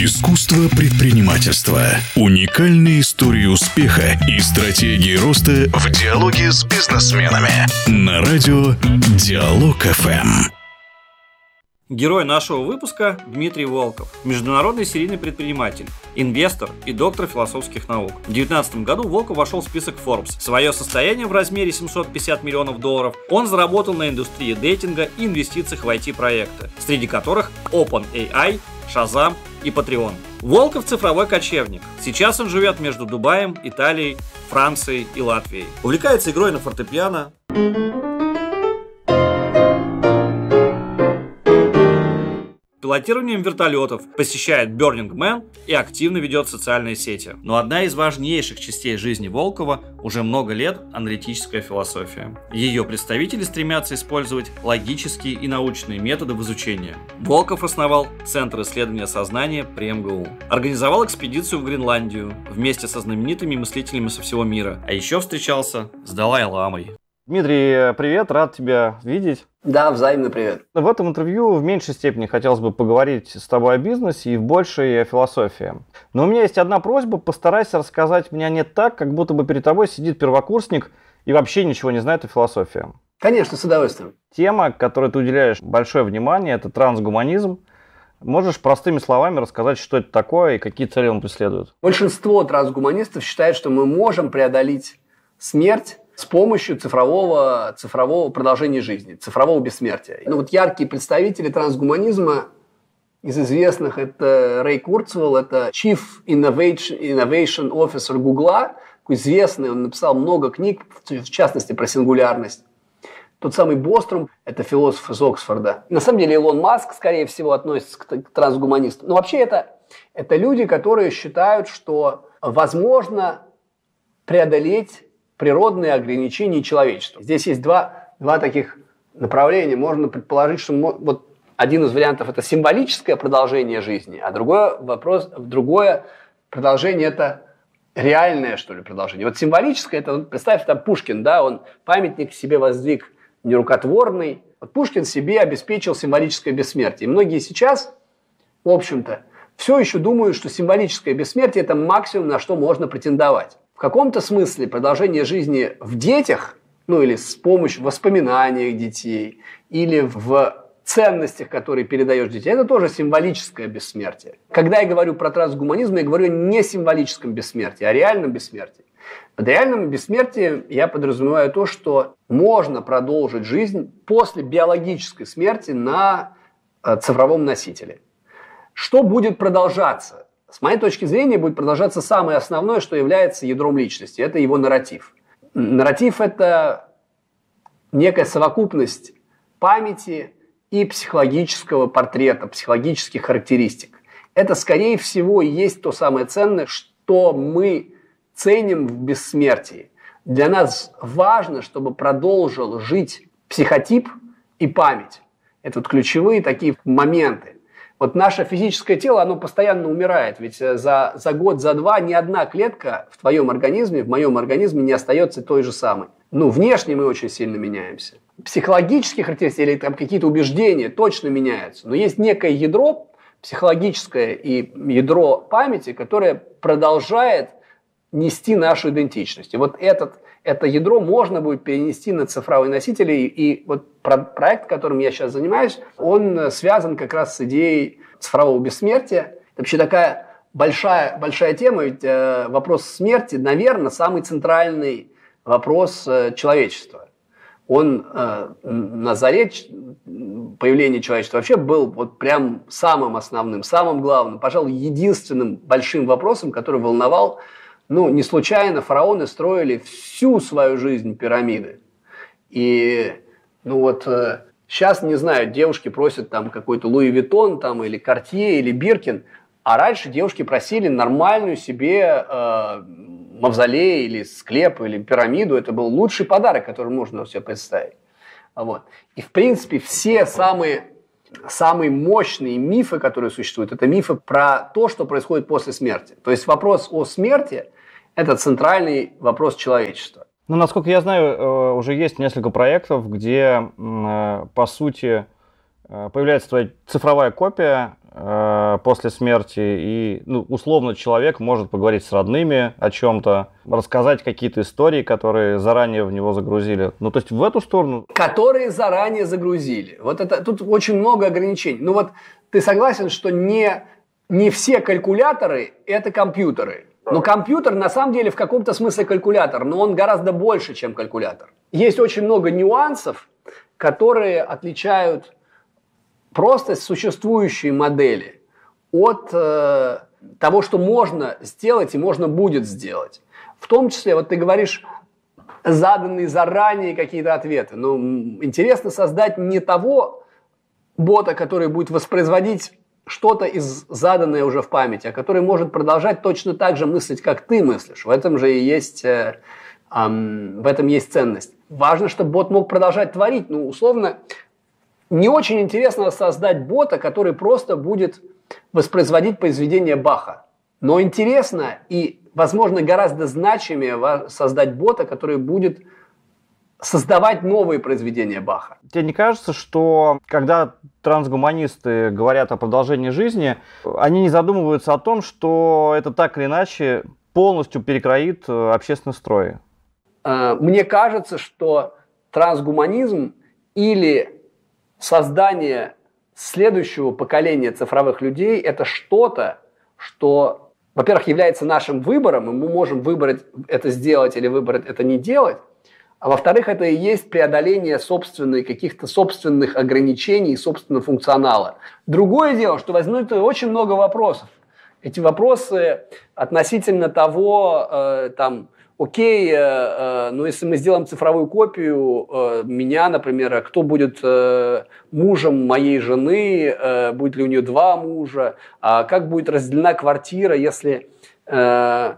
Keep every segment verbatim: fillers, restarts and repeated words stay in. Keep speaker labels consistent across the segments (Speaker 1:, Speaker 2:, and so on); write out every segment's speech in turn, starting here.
Speaker 1: Искусство предпринимательства. Уникальные истории успеха и стратегии роста в диалоге с бизнесменами. На радио Диалог-ФМ.
Speaker 2: Герой нашего выпуска – Дмитрий Волков, международный серийный предприниматель, инвестор и доктор философских наук. В две тысячи девятнадцатом году Волков вошел в список Forbes. Свое состояние в размере семьсот пятьдесят миллионов долларов он заработал на индустрии дейтинга и инвестициях в ай ти-проекты, среди которых OpenAI, Shazam и Patreon. Волков – цифровой кочевник. Сейчас он живет между Дубаем, Италией, Францией и Латвией. Увлекается игрой на фортепиано, пилотированием вертолетов, посещает Burning Man и активно ведет социальные сети. Но одна из важнейших частей жизни Волкова уже много лет – аналитическая философия. Ее представители стремятся использовать логические и научные методы в изучении. Волков основал Центр исследования сознания при эм гэ у. Организовал экспедицию в Гренландию вместе со знаменитыми мыслителями со всего мира. А еще встречался с Далай-ламой.
Speaker 3: Дмитрий, привет, рад тебя видеть.
Speaker 4: Да, взаимный привет.
Speaker 3: В этом интервью в меньшей степени хотелось бы поговорить с тобой о бизнесе и в большей о философии. Но у меня есть одна просьба: постарайся рассказать мне не так, как будто бы перед тобой сидит первокурсник и вообще ничего не знает о философии.
Speaker 4: Конечно, с удовольствием.
Speaker 3: Тема, которой ты уделяешь большое внимание, это трансгуманизм. Можешь простыми словами рассказать, что это такое и какие цели он преследует?
Speaker 4: Большинство трансгуманистов считает, что мы можем преодолеть смерть с помощью цифрового, цифрового продолжения жизни, цифрового бессмертия. Ну, вот яркие представители трансгуманизма из известных — это Рэй Курцвелл, это Chief Innovation, Innovation Officer Гугла, такой известный, он написал много книг, в частности про сингулярность. Тот самый Бострум – это философ из Оксфорда. На самом деле Илон Маск, скорее всего, относится к трансгуманистам. Но вообще это, это люди, которые считают, что возможно преодолеть природные ограничения человечества. Здесь есть два, два таких направления. Можно предположить, что вот один из вариантов – это символическое продолжение жизни, а другое, вопрос, другое продолжение – это реальное, что ли, продолжение. Вот символическое – это, представь, там Пушкин, да, он памятник себе воздвиг нерукотворный. Вот Пушкин себе обеспечил символическое бессмертие. И многие сейчас, в общем-то, все еще думают, что символическое бессмертие – это максимум, на что можно претендовать. В каком-то смысле продолжение жизни в детях, ну или с помощью воспоминаний детей, или в ценностях, которые передаешь детям, это тоже символическое бессмертие. Когда я говорю про трансгуманизм, я говорю не о символическом бессмертии, а о реальном бессмертии. Под реальным бессмертием я подразумеваю то, что можно продолжить жизнь после биологической смерти на цифровом носителе. Что будет продолжаться? С моей точки зрения, будет продолжаться самое основное, что является ядром личности. Это его нарратив. Нарратив – это некая совокупность памяти и психологического портрета, психологических характеристик. Это, скорее всего, и есть то самое ценное, что мы ценим в бессмертии. Для нас важно, чтобы продолжил жить психотип и память. Это вот ключевые такие моменты. Вот наше физическое тело, оно постоянно умирает, ведь за, за год, за два ни одна клетка в твоем организме, в моем организме не остается той же самой. Ну, внешне мы очень сильно меняемся. Психологические характеристики или там какие-то убеждения точно меняются, но есть некое ядро психологическое и ядро памяти, которое продолжает нести нашу идентичность. И вот этот, это ядро можно будет перенести на цифровые носители. И вот проект, которым я сейчас занимаюсь, он связан как раз с идеей цифрового бессмертия. Это вообще такая большая, большая тема, ведь э, вопрос смерти, наверное, самый центральный вопрос э, человечества. Он э, на заре появления человечества вообще был вот прям самым основным, самым главным, пожалуй, единственным большим вопросом, который волновал. Ну, не случайно фараоны строили всю свою жизнь пирамиды. И, ну вот, э, сейчас, не знаю, девушки просят там какой-то Луи Виттон, там, или Картье, или Биркин, а раньше девушки просили нормальную себе э, мавзолей, или склеп, или пирамиду. Это был лучший подарок, который можно себе представить. Вот. И, в принципе, все самые... Самые мощные мифы, которые существуют, это мифы про то, что происходит после смерти. То есть вопрос о смерти – это центральный вопрос человечества.
Speaker 3: Ну, насколько я знаю, уже есть несколько проектов, где, по сути, появляется твоя цифровая копия, э, после смерти, и ну, условно человек может поговорить с родными о чем-то, рассказать какие-то истории, которые заранее в него загрузили. Ну, то есть в эту сторону.
Speaker 4: Которые заранее загрузили. Вот это тут очень много ограничений. Ну вот ты согласен, что не, не все калькуляторы – это компьютеры. Но компьютер на самом деле в каком-то смысле калькулятор, но он гораздо больше, чем калькулятор. Есть очень много нюансов, которые отличают просто существующие модели от э, того, что можно сделать и можно будет сделать. В том числе, вот ты говоришь, заданные заранее какие-то ответы. Но интересно создать не того бота, который будет воспроизводить что-то из заданное уже в памяти, а который может продолжать точно так же мыслить, как ты мыслишь. В этом же и есть, э, э, в этом есть ценность. Важно, чтобы бот мог продолжать творить. Ну, условно, не очень интересно создать бота, который просто будет воспроизводить произведение Баха. Но интересно и, возможно, гораздо значимее создать бота, который будет создавать новые произведения Баха.
Speaker 3: Тебе не кажется, что когда трансгуманисты говорят о продолжении жизни, они не задумываются о том, что это так или иначе полностью перекроит общественный строй?
Speaker 4: Мне кажется, что трансгуманизм или создание следующего поколения цифровых людей – это что-то, что, во-первых, является нашим выбором, и мы можем выбрать это сделать или выбрать это не делать. А во-вторых, это и есть преодоление собственной, каких-то собственных ограничений, собственного функционала. Другое дело, что возникнет очень много вопросов. Эти вопросы относительно того, э, там, окей, э, э, ну если мы сделаем цифровую копию э, меня, например, кто будет э, мужем моей жены, э, будет ли у нее два мужа, а как будет разделена квартира, если... Э,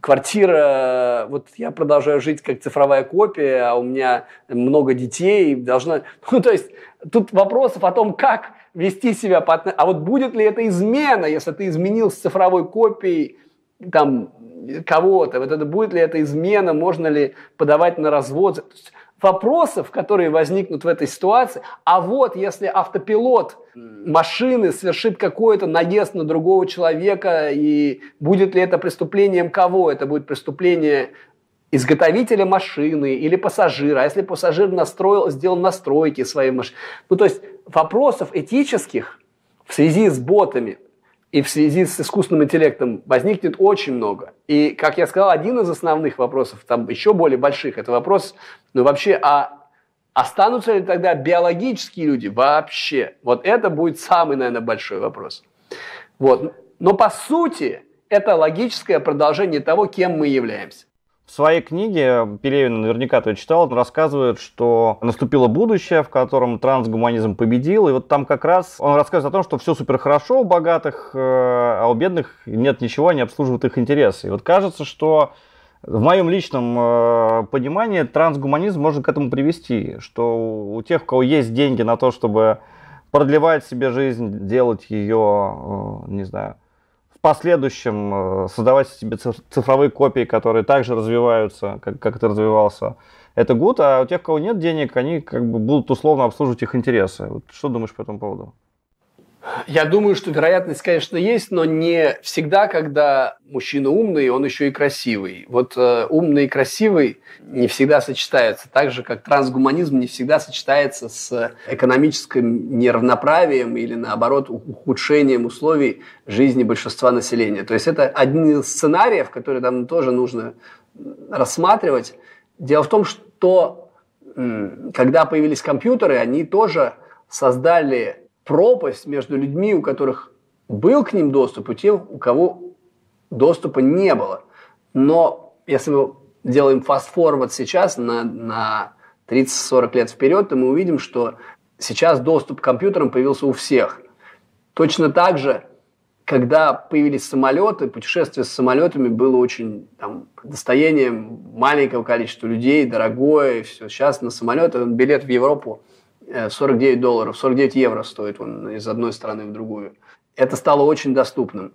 Speaker 4: Квартира, вот я продолжаю жить как цифровая копия, а у меня много детей, должна... Ну, то есть, тут вопросов о том, как вести себя по отношению... А вот будет ли это измена, если ты изменил с цифровой копией там, кого-то? Вот это будет ли это измена, можно ли подавать на развод? То есть, вопросов, которые возникнут в этой ситуации. А вот если автопилот машины совершит какой-то наезд на другого человека, и будет ли это преступлением кого? Это будет преступление изготовителя машины или пассажира. А если пассажир настроил, сделал настройки своей машины? Ну, то есть вопросов этических в связи с ботами и в связи с искусственным интеллектом возникнет очень много. И, как я сказал, один из основных вопросов, там еще более больших, это вопрос, ну вообще, а останутся ли тогда биологические люди вообще? Вот это будет самый, наверное, большой вопрос. Вот. Но по сути, это логическое продолжение того, кем мы являемся.
Speaker 3: В своей книге, Пелевин наверняка ты читал, он рассказывает, что наступило будущее, в котором трансгуманизм победил. И вот там как раз он рассказывает о том, что все супер хорошо у богатых, а у бедных нет ничего, они обслуживают их интересы. И вот кажется, что в моем личном понимании трансгуманизм может к этому привести, что у тех, у кого есть деньги на то, чтобы продлевать себе жизнь, делать ее, не знаю, в последующем создавать себе цифровые копии, которые также развиваются, как, как это развивался, это гуд, а у тех, у кого нет денег, они как бы будут условно обслуживать их интересы. Вот что думаешь по этому поводу?
Speaker 4: Я думаю, что вероятность, конечно, есть, но не всегда, когда мужчина умный, он еще и красивый. Вот э, умный и красивый не всегда сочетаются, так же, как трансгуманизм не всегда сочетается с экономическим неравноправием или, наоборот, ухудшением условий жизни большинства населения. То есть это один из сценариев, которые там тоже нужно рассматривать. Дело в том, что м, когда появились компьютеры, они тоже создали пропасть между людьми, у которых был к ним доступ, и тем, у кого доступа не было. Но если мы делаем fast-forward сейчас на, на тридцать-сорок лет вперед, то мы увидим, что сейчас доступ к компьютерам появился у всех. Точно так же, когда появились самолеты, путешествие с самолетами было очень там, достоянием маленького количества людей, дорогое, и все. Сейчас на самолет билет в Европу сорок девять долларов, сорок девять евро стоит он из одной страны в другую. Это стало очень доступным.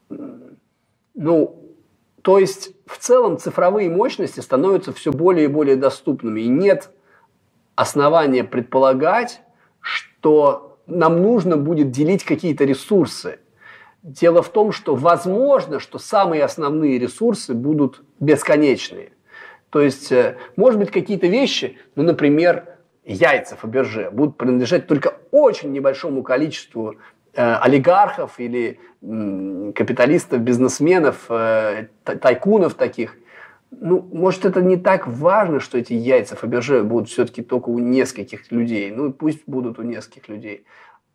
Speaker 4: Ну, то есть, в целом цифровые мощности становятся все более и более доступными. И нет основания предполагать, что нам нужно будет делить какие-то ресурсы. Дело в том, что возможно, что самые основные ресурсы будут бесконечные. То есть, может быть, какие-то вещи, ну, например, яйца Фаберже будут принадлежать только очень небольшому количеству э, олигархов или э, капиталистов, бизнесменов, э, тайкунов таких. Ну, может, это не так важно, что эти яйца Фаберже будут все-таки только у нескольких людей. Ну, пусть будут у нескольких людей.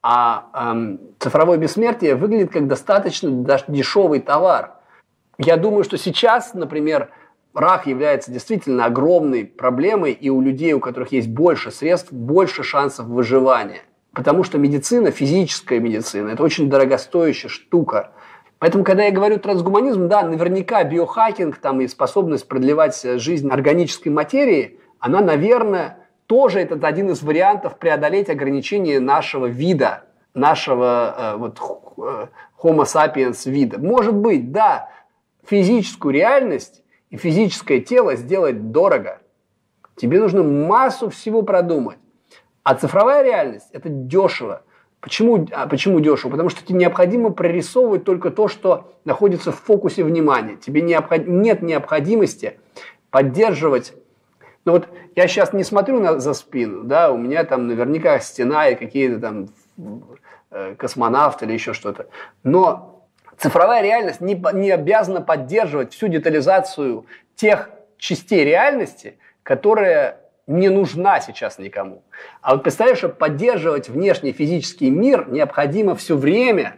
Speaker 4: А эм, цифровое бессмертие выглядит как достаточно даже дешевый товар. Я думаю, что сейчас, например, рак является действительно огромной проблемой, и у людей, у которых есть больше средств, больше шансов выживания. Потому что медицина, физическая медицина, это очень дорогостоящая штука. Поэтому, когда я говорю трансгуманизм, да, наверняка биохакинг там, и способность продлевать жизнь органической материи, она, наверное, тоже это один из вариантов преодолеть ограничения нашего вида, нашего э, вот, Homo sapiens вида. Может быть, да, физическую реальность и физическое тело сделать дорого. Тебе нужно массу всего продумать. А цифровая реальность – это дешево. Почему, а почему дешево? Потому что тебе необходимо прорисовывать только то, что находится в фокусе внимания. Тебе необход... нет необходимости поддерживать. Ну вот я сейчас не смотрю на, за спину, да, у меня там наверняка стена и какие-то там э, космонавты или еще что-то. Но цифровая реальность не, не обязана поддерживать всю детализацию тех частей реальности, которая не нужна сейчас никому. А вот представляешь, что поддерживать внешний физический мир необходимо все время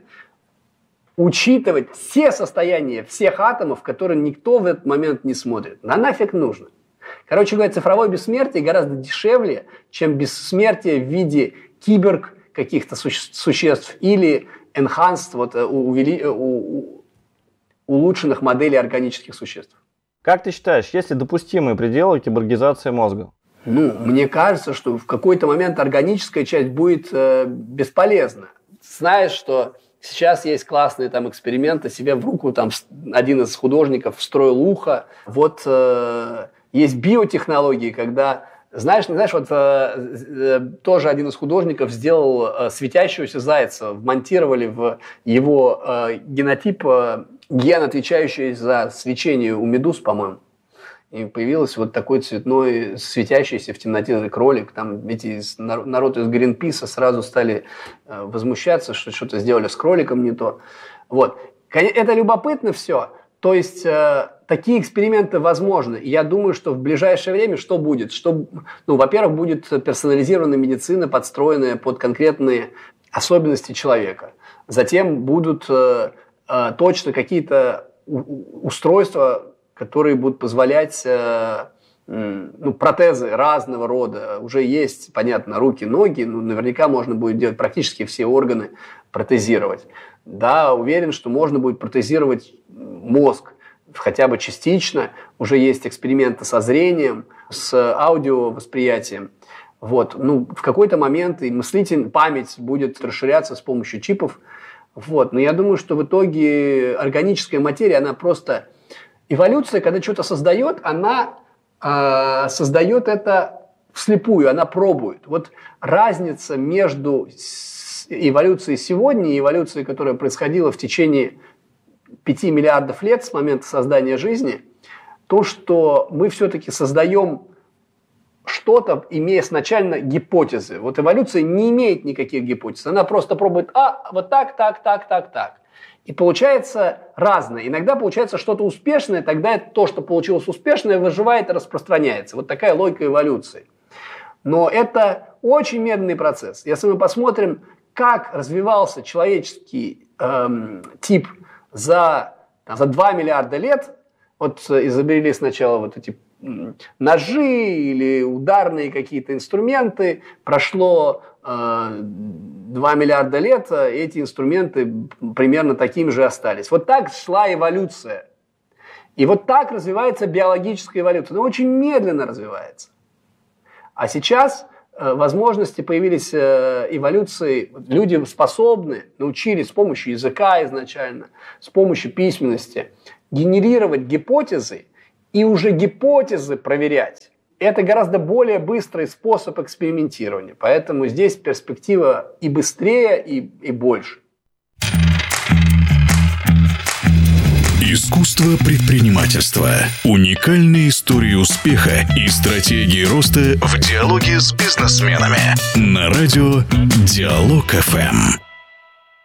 Speaker 4: учитывать все состояния всех атомов, которые никто в этот момент не смотрит. На нафиг нужно. Короче говоря, цифровое бессмертие гораздо дешевле, чем бессмертие в виде киберг каких-то суще- существ или enhanced, вот, увели, у, улучшенных моделей органических существ.
Speaker 3: Как ты считаешь, есть ли допустимые пределы киборгизации мозга?
Speaker 4: Ну, мне кажется, что в какой-то момент органическая часть будет э, бесполезна. Знаешь, что сейчас есть классные там эксперименты, себе в руку там один из художников встроил ухо. Вот э, есть биотехнологии, когда, знаешь, не знаешь, вот э, э, тоже один из художников сделал э, светящегося зайца, вмонтировали в его э, генотип э, ген, отвечающий за свечение у медуз, по-моему. И появился вот такой цветной, светящийся в темноте кролик. Там эти народ из Гринписа сразу стали э, возмущаться, что что-то сделали с кроликом не то. Вот. Это любопытно все. То есть э, такие эксперименты возможны. И я думаю, что в ближайшее время что будет? Что, ну, во-первых, будет персонализированная медицина, подстроенная под конкретные особенности человека. Затем будут э, э, точно какие-то у- устройства, которые будут позволять, э, ну, протезы разного рода. Уже есть, понятно, руки, ноги, но наверняка можно будет делать практически все органы, протезировать. Да, уверен, что можно будет протезировать мозг, хотя бы частично. Уже есть эксперименты со зрением, с аудиовосприятием. Вот. Ну, в какой-то момент и мыслительная память будет расширяться с помощью чипов. Вот. Но я думаю, что в итоге органическая материя, она просто... Эволюция, когда что-то создает, она э, создает это вслепую, она пробует. Вот разница между эволюцией сегодня и эволюцией, которая происходила в течение пяти миллиардов лет с момента создания жизни, то, что мы все-таки создаем что-то, имея сначала гипотезы. Вот эволюция не имеет никаких гипотез. Она просто пробует, а, вот так, так, так, так, так. И получается разное. Иногда получается что-то успешное, тогда то, что получилось успешное, выживает и распространяется. Вот такая логика эволюции. Но это очень медленный процесс. Если мы посмотрим, как развивался человеческий эм, тип за, за два миллиарда лет, вот изобрели сначала вот эти ножи или ударные какие-то инструменты, прошло э, два миллиарда лет, эти инструменты примерно такими же остались. Вот так шла эволюция. И вот так развивается биологическая эволюция. Она очень медленно развивается. А сейчас э, возможности появились э, эволюции. Люди способны, научились с помощью языка изначально, с помощью письменности генерировать гипотезы, и уже гипотезы проверять. Это гораздо более быстрый способ экспериментирования. Поэтому здесь перспектива и быстрее, и, и больше.
Speaker 1: Искусство предпринимательства. Уникальные истории успеха и стратегии роста в диалоге с бизнесменами. На радио Диалог эф эм.